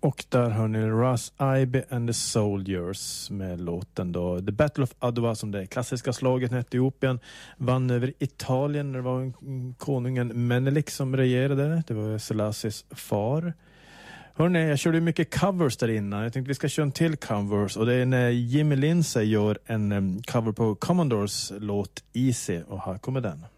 Och där hör ni Russ Ibe and the Soldiers med låten då The Battle of Adwa, som det klassiska slaget när Etiopien vann över Italien när det var konungen Menelik som regerade. Det var Selassies far. Hörrni, jag körde mycket covers där innan. Jag tänkte vi ska köra en till covers. Och det är när Jimmy Lindsay gör en cover på Commodores låt Easy. Och här kommer den.